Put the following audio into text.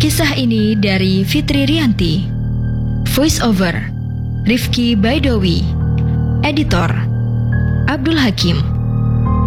Kisah ini dari Fitri Rianti. Voice over Rifki Baidowi. Editor Abdul Hakim.